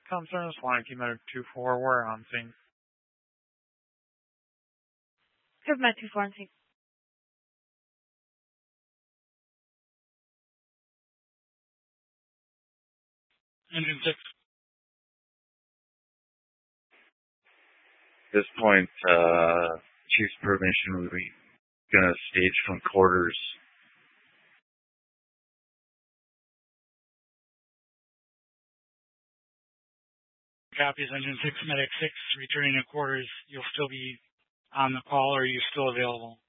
concerns, flying team medic 2-4, we're on scene. Have met 2-4 on scene. Engine 6. At this point, Chief's permission, we're going to stage from quarters. Copies, Engine 6, Medic 6, returning to quarters. You'll still be on the call, or are you still available?